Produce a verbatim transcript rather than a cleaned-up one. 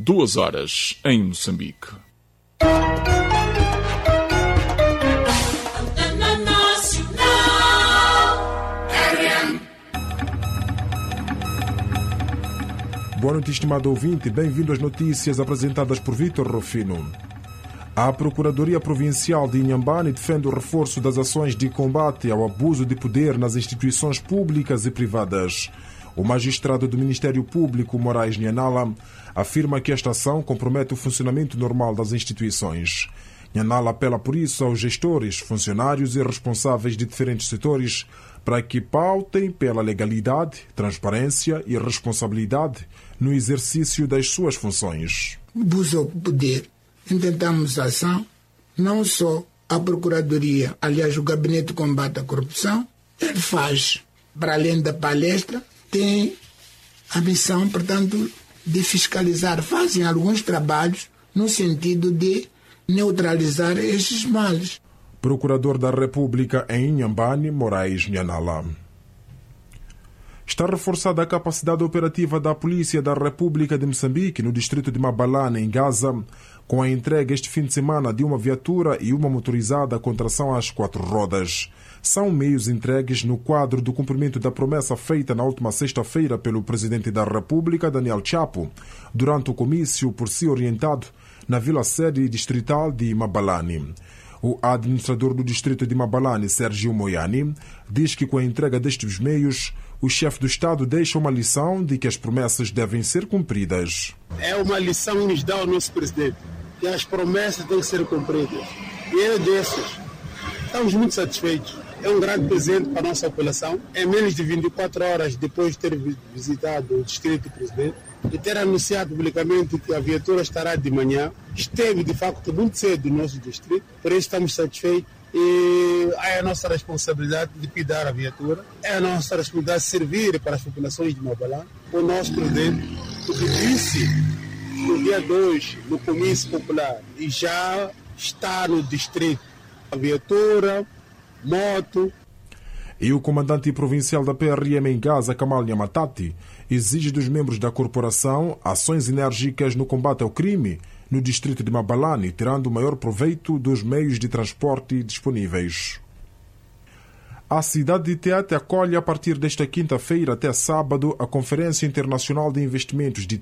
duas horas em Moçambique. Boa noite, estimado ouvinte. Bem-vindo às notícias apresentadas por Vítor Rufino. A Procuradoria Provincial de Inhambane defende o reforço das ações de combate ao abuso de poder nas instituições públicas e privadas. O magistrado do Ministério Público, Moraes Nhanala, afirma que esta ação compromete o funcionamento normal das instituições. Nhanala apela por isso aos gestores, funcionários e responsáveis de diferentes setores para que pautem pela legalidade, transparência e responsabilidade no exercício das suas funções. Abuso ao poder. Intentamos a ação, não só a Procuradoria, aliás, o Gabinete de Combate à Corrupção, ele faz, para além da palestra, tem a missão, portanto, de fiscalizar. Fazem alguns trabalhos no sentido de neutralizar estes males. Procurador da República em Inhambane, Moraes Nhanala. Está reforçada a capacidade operativa da Polícia da República de Moçambique no distrito de Mabalane, em Gaza, com a entrega este fim de semana de uma viatura e uma motorizada com tração às quatro rodas. São meios entregues no quadro do cumprimento da promessa feita na última sexta-feira pelo Presidente da República, Daniel Chapo, durante o comício por si orientado na vila-sede distrital de Mabalane. O administrador do distrito de Mabalane, Sérgio Moiani, diz que com a entrega destes meios, o chefe do Estado deixa uma lição de que as promessas devem ser cumpridas. É uma lição que nos dá o nosso presidente, que as promessas têm que ser cumpridas. E é desses. Estamos muito satisfeitos. É um grande presente para a nossa população. É menos de vinte e quatro horas depois de ter visitado o distrito do presidente e ter anunciado publicamente que a viatura estará de manhã. Esteve, de facto, muito cedo no nosso distrito, por isso estamos satisfeitos. E é a nossa responsabilidade de cuidar a viatura, é a nossa responsabilidade de servir para as populações de Mabalane. O nosso presidente, o que disse no dia dois, no comício popular, e já está no distrito. A viatura, moto. E o comandante provincial da P R M em Gaza, Kamal Nyamatati, exige dos membros da corporação ações enérgicas no combate ao crime no distrito de Mabalane, tirando o maior proveito dos meios de transporte disponíveis. A cidade de Tete acolhe a partir desta quinta-feira até sábado a Conferência Internacional de Investimentos de